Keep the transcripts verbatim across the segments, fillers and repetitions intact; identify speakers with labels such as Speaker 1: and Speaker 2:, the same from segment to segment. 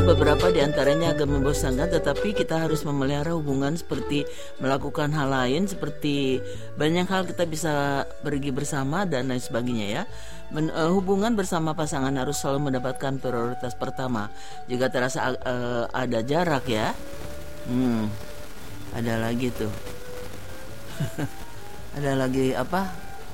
Speaker 1: beberapa di antaranya agak membosankan, tetapi kita harus memelihara hubungan seperti melakukan hal lain, seperti banyak hal kita bisa pergi bersama dan lain sebagainya ya. Men, uh, hubungan bersama pasangan harus selalu mendapatkan prioritas pertama. Jika terasa uh, ada jarak ya, hmm, ada lagi tuh, ada lagi apa?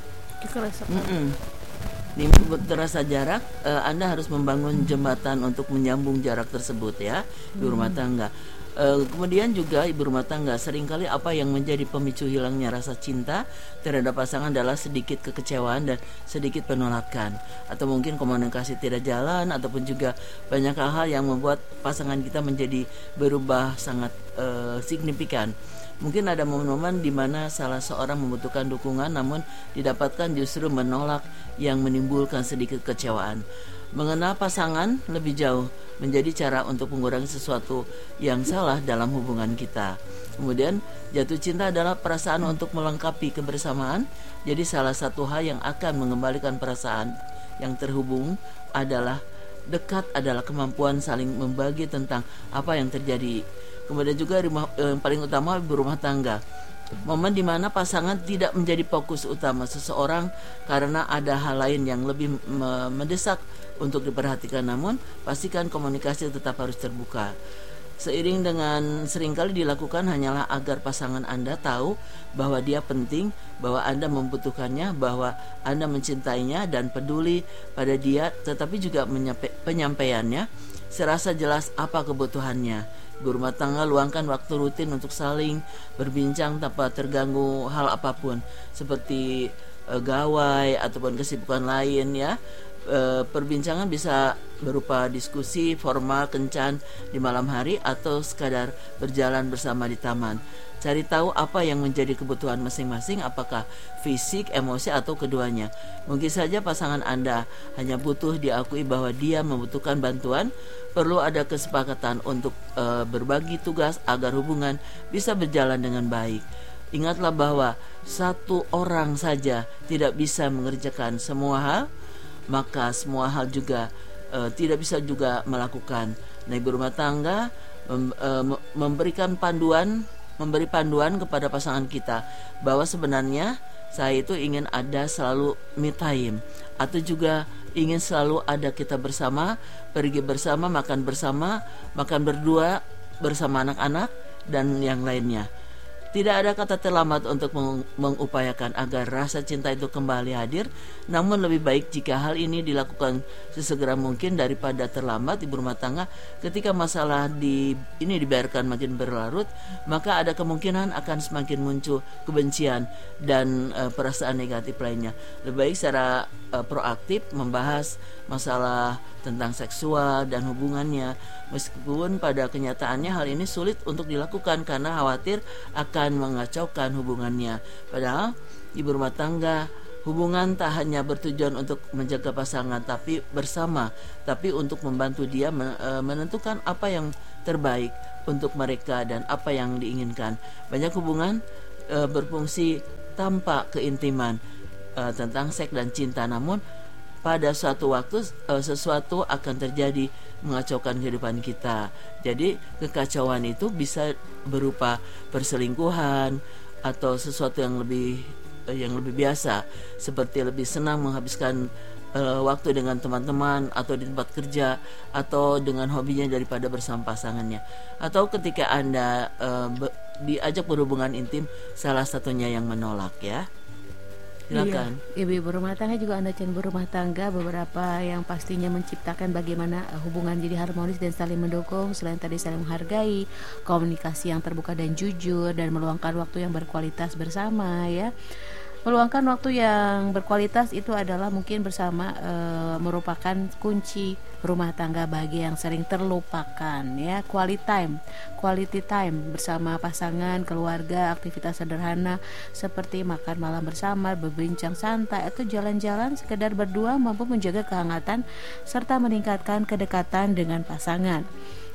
Speaker 1: Kekerasan. Di terasa jarak, uh, Anda harus membangun jembatan untuk menyambung jarak tersebut ya, ibu rumah tangga. Uh, kemudian juga ibu rumah tangga, seringkali apa yang menjadi pemicu hilangnya rasa cinta terhadap pasangan adalah sedikit kekecewaan dan sedikit penolakan, atau mungkin komunikasi tidak jalan, ataupun juga banyak hal-hal yang membuat pasangan kita menjadi berubah sangat uh, signifikan. Mungkin ada momen-momen di mana salah seorang membutuhkan dukungan namun didapatkan justru menolak yang menimbulkan sedikit kecewaan. Mengenal pasangan lebih jauh menjadi cara untuk mengurangi sesuatu yang salah dalam hubungan kita. Kemudian jatuh cinta adalah perasaan untuk melengkapi kebersamaan. Jadi salah satu hal yang akan mengembalikan perasaan yang terhubung adalah dekat adalah kemampuan saling membagi tentang apa yang terjadi. Kemudian juga rumah, eh, paling utama ibu rumah tangga, momen di mana pasangan tidak menjadi fokus utama seseorang karena ada hal lain yang lebih me- mendesak untuk diperhatikan. Namun pastikan komunikasi tetap harus terbuka. Seiring dengan seringkali dilakukan hanyalah agar pasangan Anda tahu bahwa dia penting, bahwa Anda membutuhkannya, bahwa Anda mencintainya dan peduli pada dia, tetapi juga menyampa- penyampaiannya serasa jelas apa kebutuhannya. Ibu rumah tangga luangkan waktu rutin untuk saling berbincang tanpa terganggu hal apapun, seperti e, gawai ataupun kesibukan lain ya. E, perbincangan bisa berupa diskusi formal kencan di malam hari atau sekadar berjalan bersama di taman. Cari tahu apa yang menjadi kebutuhan masing-masing, apakah fisik, emosi, atau keduanya. Mungkin saja pasangan Anda hanya butuh diakui bahwa dia membutuhkan bantuan. Perlu ada kesepakatan untuk e, berbagi tugas agar hubungan bisa berjalan dengan baik. Ingatlah bahwa satu orang saja tidak bisa mengerjakan semua hal, maka semua hal juga e, tidak bisa juga melakukan. Nah, ibu rumah tangga mem, e, memberikan panduan memberi panduan kepada pasangan kita bahwa sebenarnya saya itu ingin ada selalu me time, atau juga ingin selalu ada kita bersama, pergi bersama, makan bersama, makan berdua bersama anak-anak dan yang lainnya. Tidak ada kata terlambat untuk meng- mengupayakan agar rasa cinta itu kembali hadir. Namun lebih baik jika hal ini dilakukan sesegera mungkin daripada terlambat ibu rumah tangga. Ketika masalah di, ini dibiarkan makin berlarut, maka ada kemungkinan akan semakin muncul kebencian dan e, perasaan negatif lainnya. Lebih baik secara e, proaktif membahas masalah tentang seksual dan hubungannya, meskipun pada kenyataannya hal ini sulit untuk dilakukan karena khawatir akan mengacaukan hubungannya. Padahal ibu rumah tangga, hubungan tak hanya bertujuan untuk menjaga pasangan tapi bersama, tapi untuk membantu dia menentukan apa yang terbaik untuk mereka dan apa yang diinginkan. Banyak hubungan e, berfungsi tanpa keintiman e, tentang seks dan cinta, namun pada suatu waktu uh, sesuatu akan terjadi mengacaukan kehidupan kita. Jadi kekacauan itu bisa berupa perselingkuhan atau sesuatu yang lebih uh, yang lebih biasa, seperti lebih senang menghabiskan uh, waktu dengan teman-teman atau di tempat kerja atau dengan hobinya daripada bersama pasangannya. Atau ketika Anda uh, be- diajak berhubungan intim, salah satunya yang menolak ya. Silakan.
Speaker 2: Iya, ibu-ibu rumah tangga juga Anda ibu rumah tangga beberapa yang pastinya menciptakan bagaimana hubungan jadi harmonis dan saling mendukung. Selain tadi saling menghargai, komunikasi yang terbuka dan jujur, dan meluangkan waktu yang berkualitas bersama ya. Meluangkan waktu yang berkualitas itu adalah mungkin bersama e, merupakan kunci rumah tangga bagi yang sering terlupakan ya. Quality time, quality time bersama pasangan, keluarga, aktivitas sederhana seperti makan malam bersama, berbincang santai, atau jalan-jalan sekedar berdua mampu menjaga kehangatan serta meningkatkan kedekatan dengan pasangan.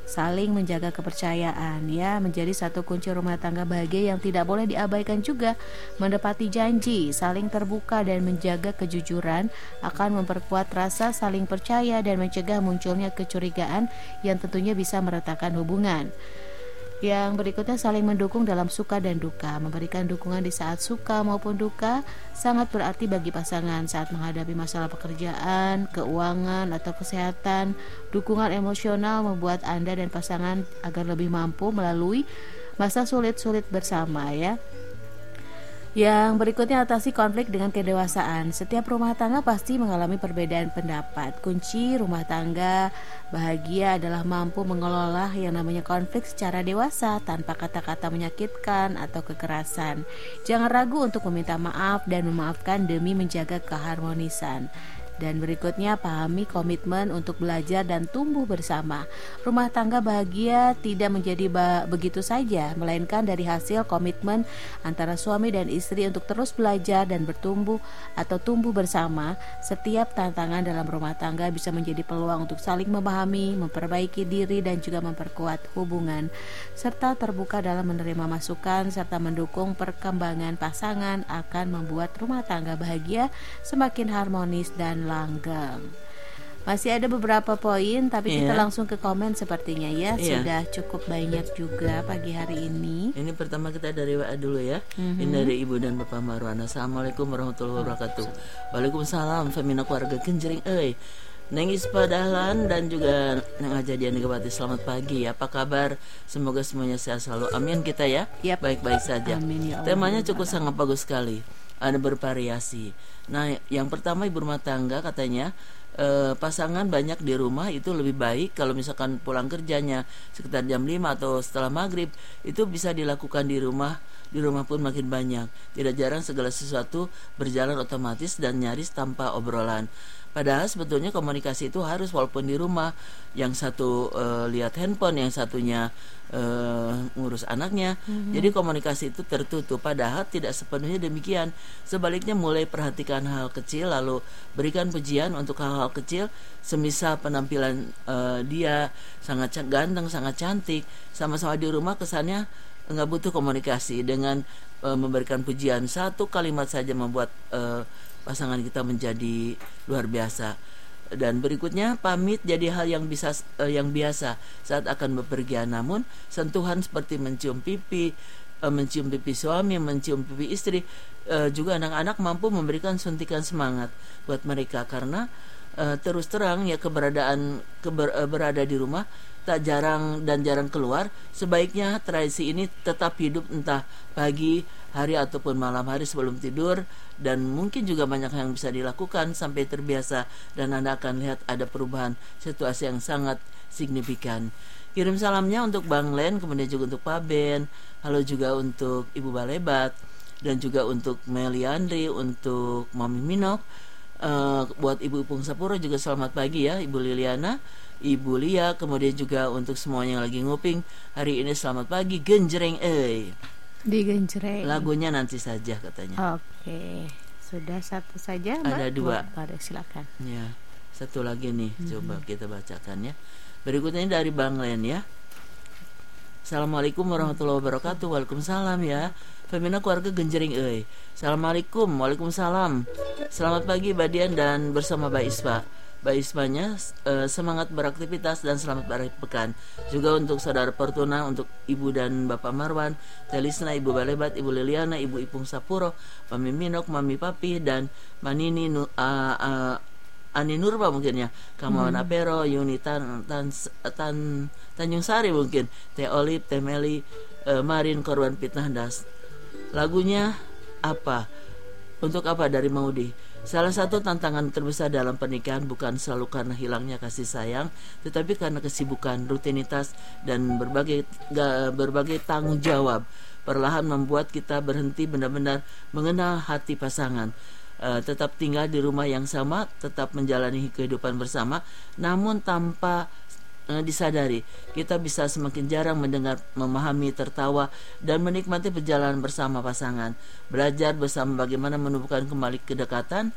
Speaker 2: saling menjaga kepercayaan ya, menjadi satu kunci rumah tangga bahagia yang tidak boleh diabaikan juga. Menepati janji, saling terbuka dan menjaga kejujuran akan memperkuat rasa saling percaya dan mencegah munculnya kecurigaan yang tentunya bisa meretakkan hubungan. Yang berikutnya, saling mendukung dalam suka dan duka. Memberikan dukungan di saat suka maupun duka sangat berarti bagi pasangan saat menghadapi masalah pekerjaan, keuangan, atau kesehatan. Dukungan emosional membuat Anda dan pasangan agar lebih mampu melalui masa sulit-sulit bersama ya. Yang berikutnya, atasi konflik dengan kedewasaan. Setiap rumah tangga pasti mengalami perbedaan pendapat. Kunci rumah tangga bahagia adalah mampu mengelola yang namanya konflik secara dewasa tanpa kata-kata menyakitkan atau kekerasan. Jangan ragu untuk meminta maaf dan memaafkan demi menjaga keharmonisan. Dan berikutnya, pahami komitmen untuk belajar dan tumbuh bersama. Rumah tangga bahagia tidak menjadi ba- begitu saja, melainkan dari hasil komitmen antara suami dan istri untuk terus belajar dan bertumbuh atau tumbuh bersama. Setiap tantangan dalam rumah tangga bisa menjadi peluang untuk saling memahami, memperbaiki diri dan juga memperkuat hubungan, serta terbuka dalam menerima masukan serta mendukung perkembangan pasangan akan membuat rumah tangga bahagia semakin harmonis dan langgeng. Masih ada beberapa poin, tapi yeah. kita langsung ke komen sepertinya ya. Yeah. Sudah cukup banyak juga pagi hari ini.
Speaker 1: Ini pertama kita dari W A dulu ya. Mm-hmm. Ini dari Ibu dan Bapak Marwan. Assalamualaikum warahmatullahi wabarakatuh. Waalaikumsalam. Femina keluarga Genjering euy. Neng Ispa Dahlan dan juga Neng Ajadian Negawati, selamat pagi. Apa kabar? Semoga semuanya sehat selalu. Amin kita ya. Yep. Baik-baik saja. Amin, ya Allah. Temanya cukup sangat bagus sekali. Ada bervariasi. Nah, yang pertama ibu rumah tangga katanya eh, pasangan banyak di rumah itu lebih baik kalau misalkan pulang kerjanya sekitar jam lima atau setelah maghrib, itu bisa dilakukan di rumah. Di rumah pun makin banyak. Tidak jarang segala sesuatu berjalan otomatis dan nyaris tanpa obrolan. Padahal sebetulnya komunikasi itu harus walaupun di rumah. Yang satu uh, lihat handphone, yang satunya uh, ngurus anaknya. Mm-hmm. Jadi komunikasi itu tertutup. Padahal tidak sepenuhnya demikian. Sebaliknya mulai perhatikan hal kecil, lalu berikan pujian untuk hal-hal kecil. Semisal penampilan uh, dia sangat ganteng, sangat cantik. Sama-sama di rumah kesannya nggak butuh komunikasi. Dengan uh, memberikan pujian, satu kalimat saja membuat uh, pasangan kita menjadi luar biasa. Dan berikutnya, pamit jadi hal yang bisa uh, yang biasa saat akan bepergian. Namun sentuhan seperti mencium pipi, uh, mencium pipi suami, mencium pipi istri, uh, juga anak-anak mampu memberikan suntikan semangat buat mereka. Karena uh, terus terang ya keberadaan keber, uh, berada di rumah tak jarang dan jarang keluar. Sebaiknya tradisi ini tetap hidup entah pagi hari ataupun malam hari sebelum tidur, dan mungkin juga banyak yang bisa dilakukan sampai terbiasa, dan Anda akan lihat ada perubahan situasi yang sangat signifikan. Kirim salamnya untuk Bang Len, kemudian juga untuk Pak Ben, halo juga untuk Ibu Balebat, dan juga untuk Meliandri, untuk Mami Minok, uh, buat Ibu Ipung Sapuro juga selamat pagi ya, Ibu Liliana, Ibu Lia, kemudian juga untuk semuanya yang lagi nguping hari ini selamat pagi. Genjreng euy.
Speaker 2: Di Genjreng.
Speaker 1: Lagunya nanti saja katanya.
Speaker 2: Oke, sudah satu saja Mbak?
Speaker 1: Ada dua.
Speaker 2: Pada silakan. Ya,
Speaker 1: satu lagi nih, mm-hmm. coba kita bacakan ya. Berikutnya dari Bang Len ya. Assalamualaikum warahmatullahi wabarakatuh. Waalaikumsalam ya. Femina keluarga Genjreng euy. Assalamualaikum. Waalaikumsalam. Selamat pagi Badian dan bersama Mbak Ispa. Mbak Ismanya eh, semangat beraktivitas dan selamat berakhir pekan. Juga untuk saudara Fortuna, untuk Ibu dan Bapak Marwan, Telisna, Ibu Balebat, Ibu Liliana, Ibu Ipung Sapuro, Mami Minok, Mami Papi, dan Manini uh, uh, Ani Nurba mungkin ya, Kamawan hmm. Apero, Yuni Tan, Tan, Tan Tanjung Sari mungkin, Teh Olip, Teh Meli, uh, Marin, korban fitnah das. Lagunya apa? Untuk apa dari Maudi? Salah satu tantangan terbesar dalam pernikahan bukan selalu karena hilangnya kasih sayang, tetapi karena kesibukan, rutinitas, dan berbagai berbagai tanggung jawab perlahan membuat kita berhenti benar-benar mengenal hati pasangan. Uh, tetap tinggal di rumah yang sama, tetap menjalani kehidupan bersama, namun tanpa disadari kita bisa semakin jarang mendengar, memahami, tertawa, dan menikmati perjalanan bersama pasangan. Belajar bersama bagaimana menumbuhkan kembali kedekatan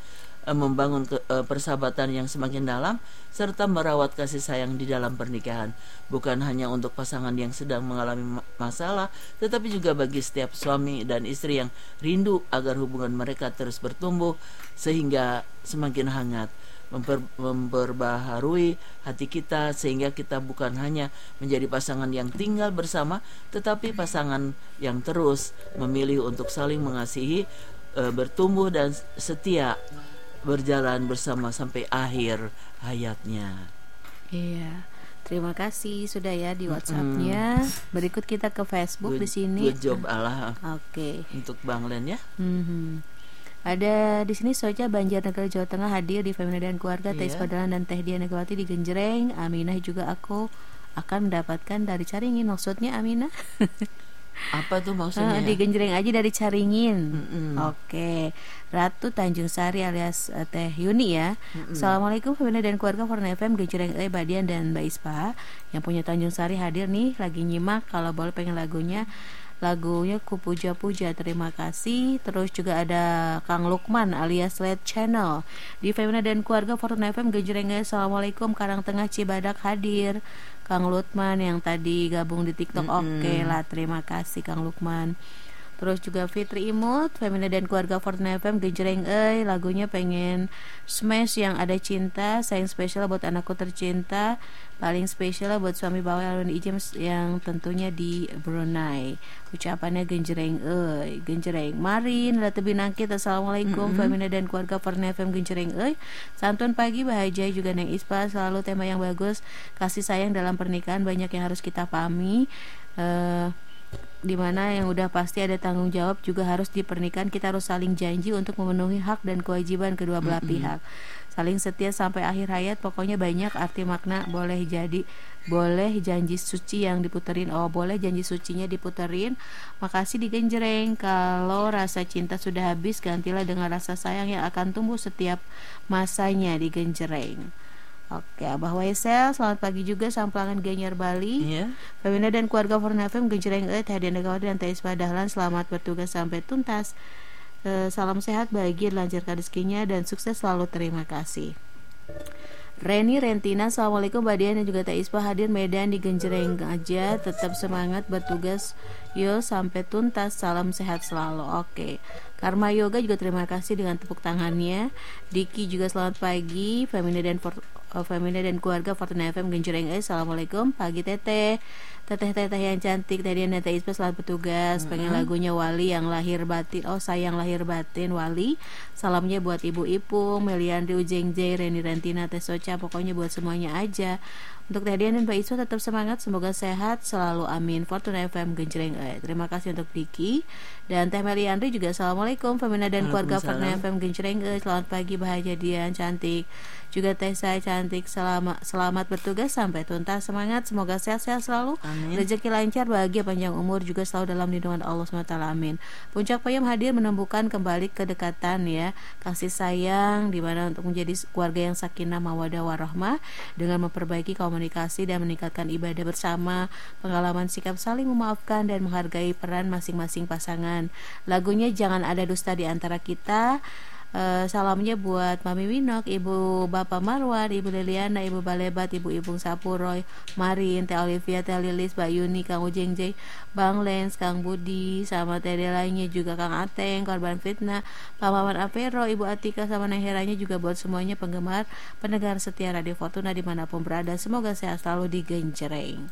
Speaker 1: uh, membangun ke, uh, persahabatan yang semakin dalam serta merawat kasih sayang di dalam pernikahan, bukan hanya untuk pasangan yang sedang mengalami masalah, tetapi juga bagi setiap suami dan istri yang rindu agar hubungan mereka terus bertumbuh sehingga semakin hangat, memper, memperbaharui hati kita sehingga kita bukan hanya menjadi pasangan yang tinggal bersama, tetapi pasangan yang terus memilih untuk saling mengasihi, e, bertumbuh dan setia berjalan bersama sampai akhir hayatnya.
Speaker 2: Iya. Terima kasih sudah ya di WhatsApp-nya. Mm-hmm. Berikut kita ke Facebook good, di sini.
Speaker 1: Good job Allah.
Speaker 2: Oke. Okay.
Speaker 1: Untuk Bang Len ya.
Speaker 2: Mm-hmm. Ada di sini Soja Banjarnegara Jawa Tengah hadir di Femina dan Keluarga, yeah. Teh Padalan dan Teh Dian Negawati di Genjreng. Aminah juga aku akan mendapatkan dari Caringin. Maksudnya Aminah?
Speaker 1: Apa tuh maksudnya?
Speaker 2: Uh, di Genjreng aja dari Caringin. Mm-hmm. Oke. Okay. Ratu Tanjung Sari alias uh, Teh Yuni ya. Mm-hmm. Assalamualaikum Femina dan Keluarga Forna F M Genjreng E Badian dan Mbak Ispa yang punya Tanjung Sari hadir nih, lagi nyimak. Kalau boleh pengen lagunya Lagunya Ku Puja Puja, terima kasih. Terus juga ada Kang Lukman alias Led Channel di Femina dan Keluarga Fortuna F M Genjreng. Assalamualaikum Karangtengah Cibadak hadir. Kang Lukman yang tadi gabung di TikTok. Mm-hmm. Oke lah, terima kasih Kang Lukman. Terus juga Fitri Imut Femina dan Keluarga Fortuna F M Genjreng eh lagunya pengen Smash yang ada cinta, sayang spesial buat anakku tercinta, paling spesial buat suami Bawel Alun Ijem yang tentunya di Brunei. Ucapannya Genjreng eh Genjreng Marin Ratu Binangkit. Assalamualaikum mm-hmm. Femina dan Keluarga Fortuna F M Genjreng eh santun pagi bahagia juga Neng Ispa, selalu tema yang bagus, kasih sayang dalam pernikahan banyak yang harus kita pahami. eh Dimana yang udah pasti ada tanggung jawab juga harus di pernikahan, kita harus saling janji untuk memenuhi hak dan kewajiban kedua belah mm-hmm. pihak, saling setia sampai akhir hayat. Pokoknya banyak arti makna. Boleh jadi boleh janji suci yang diputerin. Oh boleh janji sucinya diputerin. Makasih di Genjreng. Kalau rasa cinta sudah habis, gantilah dengan rasa sayang yang akan tumbuh setiap masanya di Genjreng. Oke, Abah Waisel, selamat pagi juga Samplangan Gianyar Bali.
Speaker 1: Yeah.
Speaker 2: Femina dan Keluarga Forna F M Genjreng E Teh Dian Negawati dan Teh Ispa Dahlan, selamat bertugas sampai tuntas. e, Salam sehat, bahagia, lancarkan rezekinya dan sukses selalu, terima kasih. Reni Rentina, assalamualaikum Mbak Dian dan juga Teh Ispa hadir Medan di Genjreng aja, tetap semangat bertugas yo sampai tuntas, salam sehat selalu. Oke. Karma Yoga juga terima kasih dengan tepuk tangannya. Diki juga selamat pagi Femina dan For, uh, Femina dan Keluarga Fortuna F M Genjreng E. Assalamualaikum pagi Teteh. Teteh-teteh yang cantik tadi dan Teh Ispa selamat bertugas. Mm-hmm. Pengen lagunya Wali yang lahir batin. Oh sayang lahir batin Wali. Salamnya buat Ibu Ipung, Meliandri Ujengjay, Reni Rentina, Teh Soca, pokoknya buat semuanya aja. Untuk Teh Dian dan Mbak Ispa tetap semangat, semoga sehat selalu, amin. Fortuna F M Genjreng E. Terima kasih untuk Diki dan Teh Meliandri juga. Assalamualaikum Femina dan Keluarga Fortuna F M Genjreng E. Selamat pagi bahagia Dian cantik. Juga Teh saya cantik, selamat selamat bertugas sampai tuntas, semangat, semoga sehat-sehat selalu. Amin. Rezeki lancar, bahagia, panjang umur juga selalu dalam lindungan Allah subhanahu wa taala, amin. Puncak Payung hadir menumbuhkan kembali kedekatan ya, kasih sayang di mana untuk menjadi keluarga yang sakinah mawadah warahmah dengan memperbaiki komunikasi dan meningkatkan ibadah bersama, pengalaman sikap saling memaafkan dan menghargai peran masing-masing pasangan. Lagunya Jangan Ada Dusta di Antara Kita. Uh, salamnya buat Mami Winok, Ibu Bapak Marwan, Ibu Liliana, Ibu Balebat, Ibu Ibung Sapuroy, Marin, Teh Olivia, Teh Lilis, Mbak Yuni, Kang Ujengjay, Bang Lens, Kang Budi, sama Teh lainnya juga Kang Ateng, korban fitnah, Pak Maman Apero, Ibu Atika, sama Neng Heranya juga buat semuanya penggemar pendengar setia Radio Fortuna dimanapun berada. Semoga sehat selalu di Genjreng.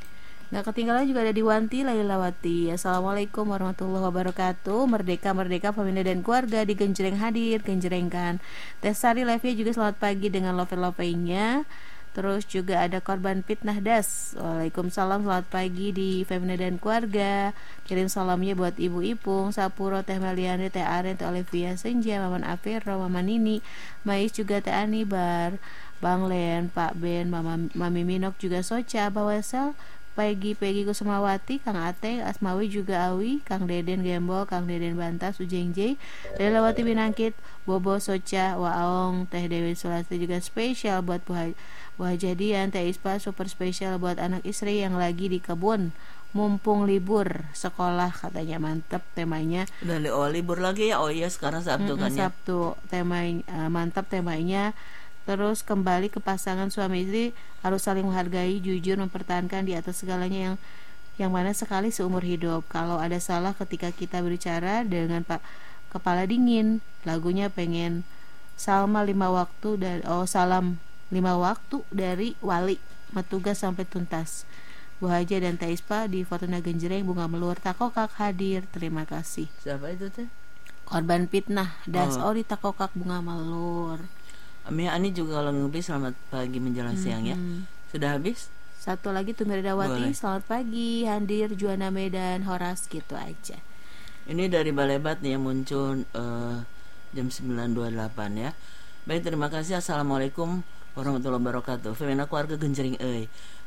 Speaker 2: Gak ketinggalan juga ada di Wanti Lailawati. Assalamualaikum warahmatullahi wabarakatuh. Merdeka Merdeka Femina dan Keluarga di Genjreng hadir, Genjrengkan. Teh Sari Levia juga selamat pagi dengan love-love-nya. Terus juga ada korban fitnah das. Waalaikumsalam, selamat pagi di Femina dan Keluarga. Kirim salamnya buat Ibu Ipung, Sapuro, Teh Meliani, Teh Aren, Teh Olivia Senja, Maman Afiro, Mama Nini, Mais juga Teh Anibar, Bang Len, Pak Ben, Mama Mami Minok juga Soca, Bawasel, Pegi Pegi Kusumawati, Kang Ate, Asmawi juga Awi, Kang Deden Gembol, Kang Deden Bantas, Ujengjay, Lelawati Binangkit, Bobo Soca, Waong, Teh Dewi Sulasti juga spesial buat Bu Hajadian, Teh Ispa super spesial buat anak istri yang lagi di kebun. mumpung libur sekolah katanya, mantep temanya.
Speaker 1: Udah li- oh, libur lagi ya. Oh iya, sekarang Sabtu
Speaker 2: Mm-mm,
Speaker 1: kan ya.
Speaker 2: Sabtu temanya, uh, mantap temanya. Terus kembali ke pasangan suami istri harus saling menghargai, jujur, mempertahankan di atas segalanya yang yang mana sekali seumur hidup. Kalau ada salah ketika kita berbicara dengan pak kepala dingin, lagunya pengen Salma lima waktu dari oh salam lima waktu dari Wali Metugas sampai tuntas. Bu Haja dan Teh Ispa di Fortuna Genjreng, bunga melur takokak hadir. Terima kasih.
Speaker 1: Siapa itu teh?
Speaker 2: Korban fitnah das
Speaker 1: Oh.
Speaker 2: oh di takokak bunga melur.
Speaker 1: Ami Ani juga kalau ngopi selamat pagi menjelang siang ya.
Speaker 2: Hmm.
Speaker 1: Sudah habis?
Speaker 2: Satu lagi Tumirdawati,
Speaker 1: Boleh.
Speaker 2: selamat pagi, Handir, Juana Medan, Horas, gitu aja.
Speaker 1: Ini dari Balebat nih yang muncul eh, jam sembilan dua puluh delapan ya. Baik, terima kasih. Assalamualaikum warahmatullahi wabarakatuh. Femina keluarga Genjering euy.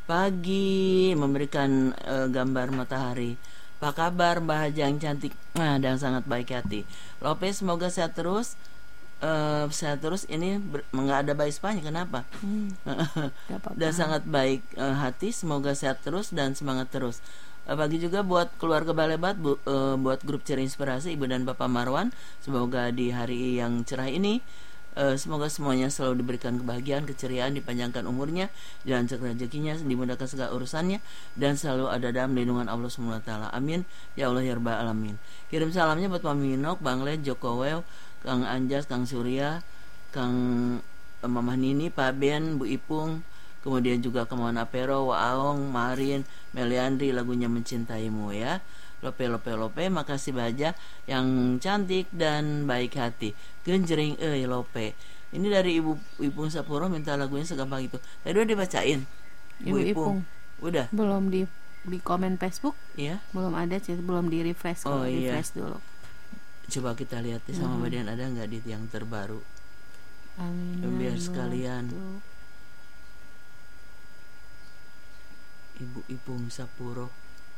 Speaker 1: Pagi memberikan eh, gambar matahari. Apa kabar Mbah Haja yang cantik nah, dan sangat baik hati. Lope semoga sehat terus. Eh, sehat terus ini ber- nggak ada bayi Spanya kenapa?
Speaker 2: Hmm, gak apa-apa.
Speaker 1: Dan sangat baik eh, hati, semoga sehat terus dan semangat terus. Eh, Pagi juga buat keluarga Balebat, bu, eh, buat grup Ceri Inspirasi Ibu dan Bapak Marwan. Semoga di hari yang cerah ini eh, semoga semuanya selalu diberikan kebahagiaan, keceriaan, dipanjangkan umurnya, dilancarkan rezekinya, dimudahkan segala urusannya, dan selalu ada dalam lindungan Allah subhanahu wa taala. Amin ya Allah ya rabbal alamin. Kirim salamnya buat Mami Minok, Bang Led, Joko Wew, Kang Anjas, Kang Surya, Kang eh, Mamah Nini, Pak Ben, Bu Ipung, kemudian juga Kemauan Apero, Waong, Marin, Meliandri, lagunya Mencintaimu ya. Lope lope lope, makasih Baja yang cantik dan baik hati. Genjering euy lope. Ini dari Ibu Ipung Sapuro minta lagunya segampang itu. Tadi udah dibacain.
Speaker 2: Ibu Ipung.
Speaker 1: Udah.
Speaker 2: Belum di di komen Facebook,
Speaker 1: Iya.
Speaker 2: belum ada, sih, belum di refresh.
Speaker 1: Oh,
Speaker 2: Kalau
Speaker 1: iya.
Speaker 2: refresh dulu.
Speaker 1: Coba kita lihat nih sama
Speaker 2: Mhm.
Speaker 1: Badian ada nggak di yang terbaru.
Speaker 2: Amin.
Speaker 1: Biar sekalian. Ibu Ipung Sapuro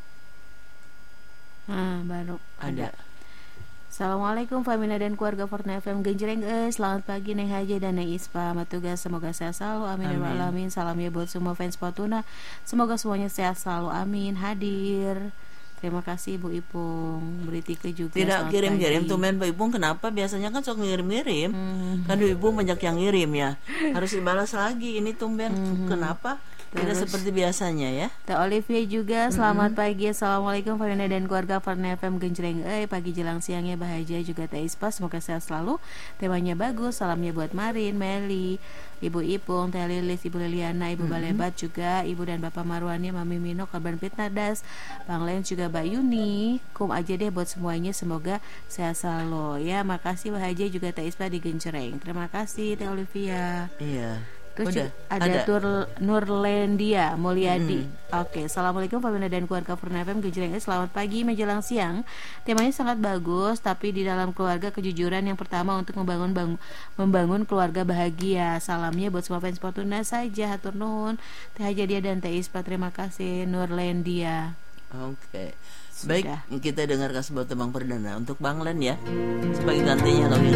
Speaker 2: Nah, baru
Speaker 1: ada.
Speaker 2: Assalamualaikum Famina dan keluarga Fortuna F M Genjreng. Eh, selamat pagi Neng Haja dan Neng Ispa. Matugas semoga sehat selalu. Amin ya rabbal
Speaker 1: Amin.
Speaker 2: alamin. Salam ya buat semua fans Fortuna. Semoga semuanya sehat selalu. Amin. Hadir. Terima kasih Bu Ipung. Beri Tike juga.
Speaker 1: Tidak
Speaker 2: selamat
Speaker 1: kirim-kirim
Speaker 2: pagi.
Speaker 1: tumben Pak Ipung, kenapa? Biasanya kan sok ngirim-ngirim.
Speaker 2: Hmm.
Speaker 1: Kan Bu Ipung banyak yang ngirim ya. Harus dibalas lagi ini tumben. Kenapa? Tidak
Speaker 2: Terus-
Speaker 1: seperti biasanya ya.
Speaker 2: Teh Olivia juga selamat pagi. Assalamualaikum Famina dan keluarga Fortuna F M Genjreng. Eh, pagi jelang siangnya bahagia juga Teh Ispa. Semoga sehat selalu. Temanya bagus. Salamnya buat Marin, Meli, Ibu Ipung, Teh Lilis, Ibu Liliana, Ibu Balebat juga, Ibu dan Bapak Marwani, Mami Mino, korban fitnah das, Bang Len juga Mbak Yuni. Kum aja deh buat semuanya. Semoga sehat selalu. Ya, makasih Bahagia juga Teh Ispa di Genjreng. Terima kasih Teh Olivia.
Speaker 1: Iya.
Speaker 2: Terus
Speaker 1: Udah,
Speaker 2: juga ada,
Speaker 1: ada.
Speaker 2: Tur Nurlendia Mulyadi. Oke, assalamualaikum Famina dan keluarga Fortuna F M Genjreng. Selamat pagi menjelang siang. Temanya sangat bagus, tapi di dalam keluarga kejujuran yang pertama untuk membangun bang, membangun keluarga bahagia. Salamnya buat semua fans Fortuna saja. Hatur nuhun. Teh Haja dia dan Teh Ispa. Terima kasih Nurlendia.
Speaker 1: Oke.
Speaker 2: Sudah.
Speaker 1: Baik, kita dengarkan sebuah tembang perdana untuk Bang Len ya. Sebagai gantinya kalau yang